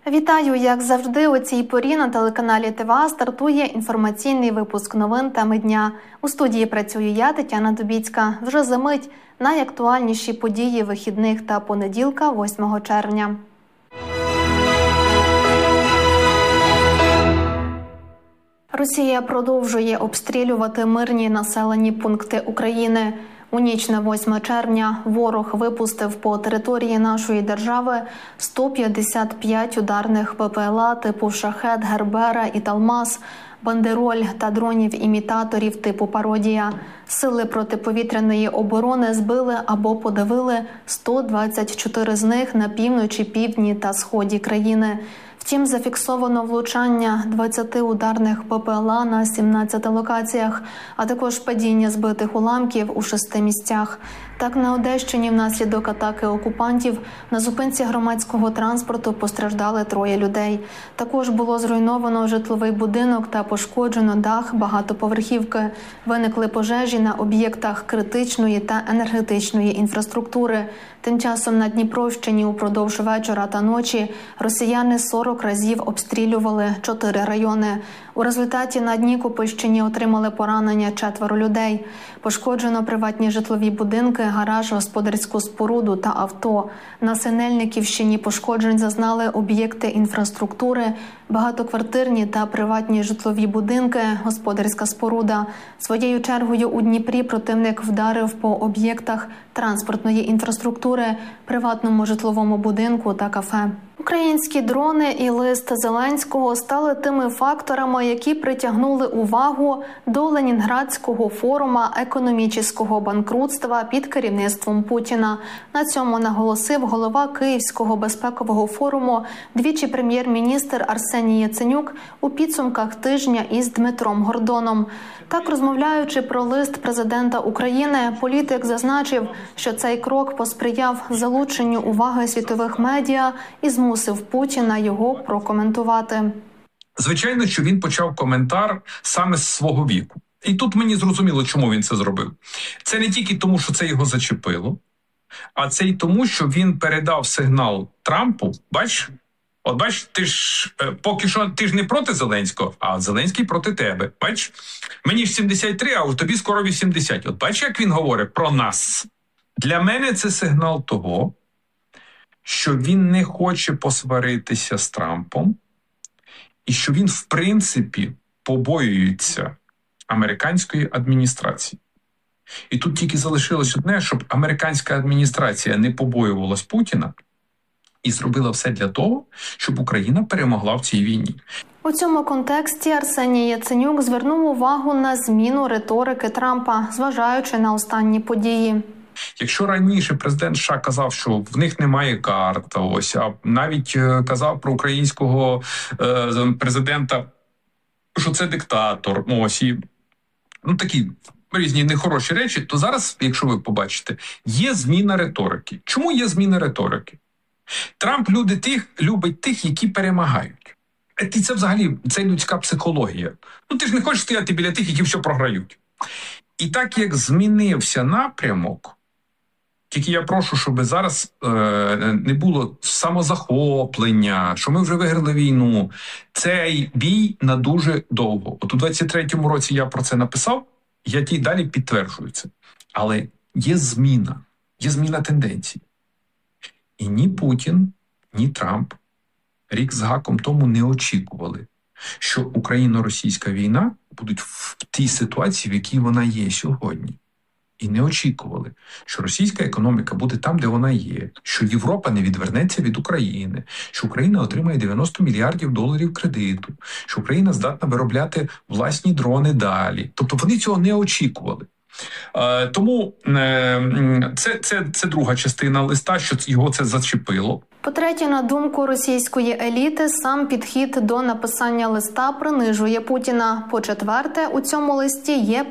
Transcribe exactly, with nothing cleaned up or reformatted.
Вітаю! Як завжди, у цій порі на телеканалі ТВА стартує інформаційний випуск новин теми дня. У студії працюю я, Тетяна Дубіцька. Вже за мить найактуальніші події вихідних та понеділка, восьмого червня. Росія продовжує обстрілювати мирні населені пункти України. У ніч на восьме червня ворог випустив по території нашої держави сто п'ятдесят п'ять ударних БПЛА типу «Шахед», «Гербера» і «Талмас», «Бандероль» та дронів-імітаторів типу «Пародія». Сили протиповітряної оборони збили або подавили сто двадцять чотири з них на півночі, півдні та сході країни. Втім, зафіксовано влучання двадцяти ударних БПЛА на сімнадцяти локаціях, а також падіння збитих уламків у шести місцях. Так, на Одещині внаслідок атаки окупантів на зупинці громадського транспорту постраждали троє людей. Також було зруйновано житловий будинок та пошкоджено дах багатоповерхівки. Виникли пожежі на об'єктах критичної та енергетичної інфраструктури. Тим часом на Дніпровщині упродовж вечора та ночі росіяни сорок разів обстрілювали чотири райони. У результаті на Нікопольщині отримали поранення четверо людей. Пошкоджено приватні житлові будинки, гараж, господарську споруду та авто. На Синельниківщині пошкоджень зазнали об'єкти інфраструктури, багатоквартирні та приватні житлові будинки, господарська споруда. Своєю чергою у Дніпрі противник вдарив по об'єктах транспортної інфраструктури, приватному житловому будинку та кафе. Українські дрони і лист Зеленського стали тими факторами, які притягнули увагу до Ленінградського форуму економічного банкрутства під керівництвом Путіна. На цьому наголосив голова Київського безпекового форуму, двічі прем'єр-міністр Арсеній Яценюк у підсумках тижня із Дмитром Гордоном. Так, розмовляючи про лист президента України, політик зазначив, що цей крок посприяв залученню уваги світових медіа і змусив Путіна його прокоментувати. Звичайно, що він почав коментар саме з свого віку. І тут мені зрозуміло, чому він це зробив. Це не тільки тому, що це його зачепило, а це й тому, що він передав сигнал Трампу. Бач, от бач, ти ж поки що ти ж не проти Зеленського, а Зеленський проти тебе. Бач, мені ж сімдесят три, а у тобі скоро вісімдесят. От бач, як він говорить про нас. Для мене це сигнал того, що він не хоче посваритися з Трампом і що він, в принципі, побоюється американської адміністрації. І тут тільки залишилось одне, щоб американська адміністрація не побоювалась Путіна і зробила все для того, щоб Україна перемогла в цій війні. У цьому контексті Арсеній Яценюк звернув увагу на зміну риторики Трампа, зважаючи на останні події. Якщо раніше президент США казав, що в них немає карт, ось, а навіть казав про українського е, президента, що це диктатор, ось, і ну, такі різні нехороші речі, то зараз, якщо ви побачите, є зміна риторики. Чому є зміна риторики? Трамп люди тих, любить тих, які перемагають. І це взагалі, це людська психологія. Ну, ти ж не хочеш стояти біля тих, які все програють. І так, як змінився напрямок, тільки я прошу, щоб зараз е, не було самозахоплення, що ми вже виграли війну. Цей бій на дуже довго. От у двадцять третьому році я про це написав, я ті далі підтверджую це. Але є зміна, є зміна тенденцій. І ні Путін, ні Трамп рік з гаком тому не очікували, що україно-російська війна буде в тій ситуації, в якій вона є сьогодні. І не очікували, що російська економіка буде там, де вона є, що Європа не відвернеться від України, що Україна отримає дев'яносто мільярдів доларів кредиту, що Україна здатна виробляти власні дрони далі. Тобто вони цього не очікували. Е, тому е, це, це, це друга частина листа, що його це зачепило. По-третє, на думку російської еліти, сам підхід до написання листа принижує Путіна. По-четверте, у цьому листі є